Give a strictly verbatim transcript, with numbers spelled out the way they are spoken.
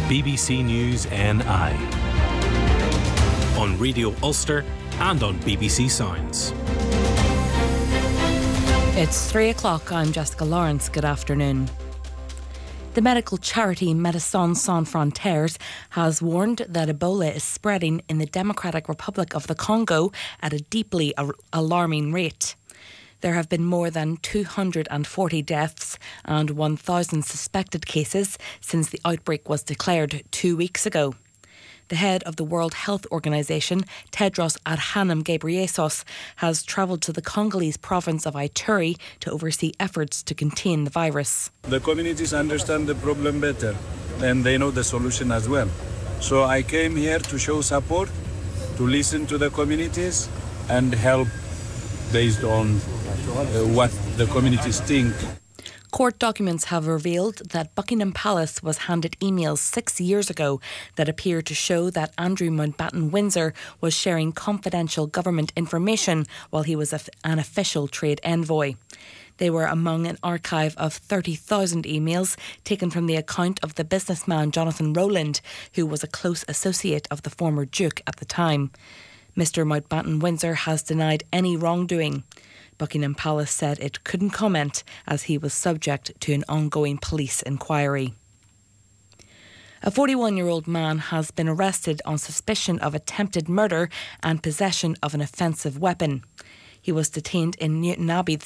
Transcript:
B B C News N I. On Radio Ulster and on B B C Sounds. It's three o'clock. I'm Jessica Lawrence. Good afternoon. The medical charity Médecins Sans Frontières has warned that Ebola is spreading in the Democratic Republic of the Congo at a deeply alarming rate. There have been more than two hundred forty deaths and one thousand suspected cases since the outbreak was declared two weeks ago. The head of the World Health Organization, Tedros Adhanom Ghebreyesus, has travelled to the Congolese province of Ituri to oversee efforts to contain the virus. The communities understand the problem better and they know the solution as well. So I came here to show support, to listen to the communities and help based on uh, what the communities think. Court documents have revealed that Buckingham Palace was handed emails six years ago that appear to show that Andrew Mountbatten Windsor was sharing confidential government information while he was an official trade envoy. They were among an archive of thirty thousand emails taken from the account of the businessman Jonathan Rowland, who was a close associate of the former Duke at the time. Mister Mountbatten Windsor has denied any wrongdoing. Buckingham Palace said it couldn't comment as he was subject to an ongoing police inquiry. A forty-one-year-old man has been arrested on suspicion of attempted murder and possession of an offensive weapon. He was detained in Newtownabbey